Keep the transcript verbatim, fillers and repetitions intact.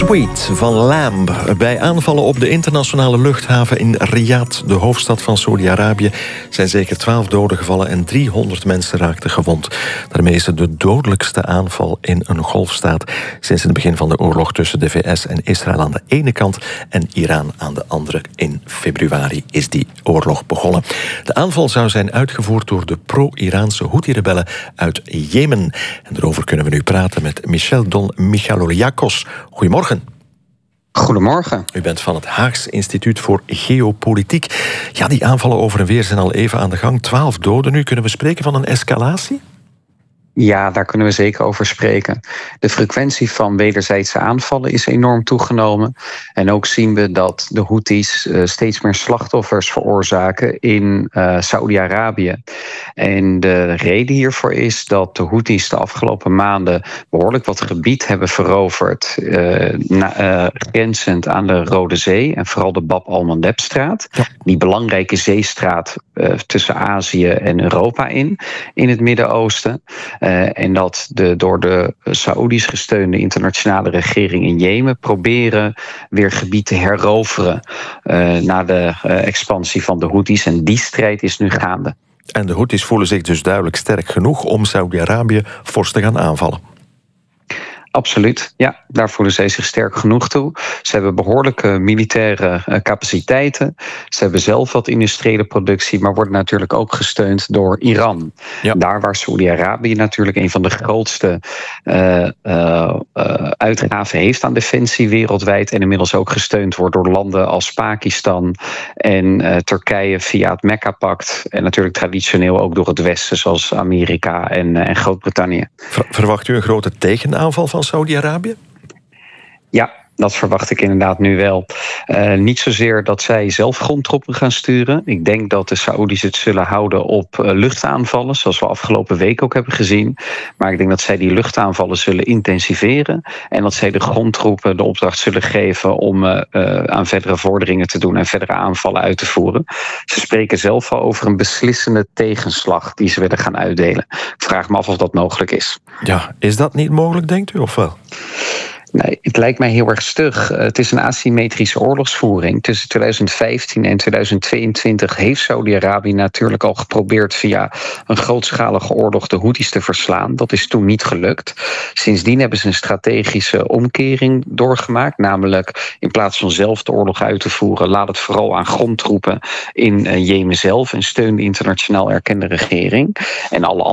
Sweet van Lamb. Bij aanvallen op de internationale luchthaven in Riyadh, de hoofdstad van Saudi-Arabië, zijn zeker twaalf doden gevallen en driehonderd mensen raakten gewond. Daarmee is het de dodelijkste aanval in een golfstaat sinds het begin van de oorlog tussen de V S en Israël aan de ene kant en Iran aan de andere. In februari is die oorlog begonnen. De aanval zou zijn uitgevoerd door de pro-Iraanse Houthi-rebellen uit Jemen. En daarover kunnen we nu praten met Michel Don Michaloliakos. Goedemorgen. Goedemorgen. U bent van het Haags Instituut voor Geopolitiek. Ja, die aanvallen over en weer zijn al even aan de gang. Twaalf doden nu. Kunnen we spreken van een escalatie? Ja, daar kunnen we zeker over spreken. De frequentie van wederzijdse aanvallen is enorm toegenomen. En ook zien we dat de Houthis uh, steeds meer slachtoffers veroorzaken in uh, Saudi-Arabië. En de reden hiervoor is dat de Houthis de afgelopen maanden behoorlijk wat gebied hebben veroverd, uh, na, uh, grenzend aan de Rode Zee en vooral de Bab al-Mandeb-straat. Ja. Die belangrijke zeestraat uh, tussen Azië en Europa in, in het Midden-Oosten. Uh, en dat de door de Saoedi's gesteunde internationale regering in Jemen proberen weer gebied te heroveren uh, na de uh, expansie van de Houthis. En die strijd is nu gaande. En de Houthis voelen zich dus duidelijk sterk genoeg om Saudi-Arabië fors te gaan aanvallen. Absoluut, ja. Daar voelen zij zich sterk genoeg toe. Ze hebben behoorlijke militaire uh, capaciteiten. Ze hebben zelf wat industriële productie, maar worden natuurlijk ook gesteund door Iran. Ja. Daar waar Saudi-Arabië natuurlijk een van de grootste uh, uh, uh, uitgaven heeft aan defensie wereldwijd en inmiddels ook gesteund wordt door landen als Pakistan en uh, Turkije via het Mekka-pact en natuurlijk traditioneel ook door het Westen zoals Amerika en, uh, en Groot-Brittannië. Verwacht u een grote tegenaanval van Saudi-Arabië? Ja, dat verwacht ik inderdaad nu wel. Uh, niet zozeer dat zij zelf grondtroepen gaan sturen. Ik denk dat de Saoedi's het zullen houden op uh, luchtaanvallen, zoals we afgelopen week ook hebben gezien. Maar ik denk dat zij die luchtaanvallen zullen intensiveren en dat zij de grondtroepen de opdracht zullen geven om uh, uh, aan verdere vorderingen te doen en verdere aanvallen uit te voeren. Ze spreken zelf al over een beslissende tegenslag die ze willen gaan uitdelen. Ik vraag me af of dat mogelijk is. Ja, is dat niet mogelijk, denkt u, of wel? Nee, het lijkt mij heel erg stug. Het is een asymmetrische oorlogsvoering. Tussen twintig vijftien en twintig tweeëntwintig heeft Saudi-Arabië natuurlijk al geprobeerd via een grootschalige oorlog de Houthis te verslaan. Dat is toen niet gelukt. Sindsdien hebben ze een strategische omkering doorgemaakt. Namelijk in plaats van zelf de oorlog uit te voeren, laat het vooral aan grondtroepen in Jemen zelf en steun de internationaal erkende regering. En alle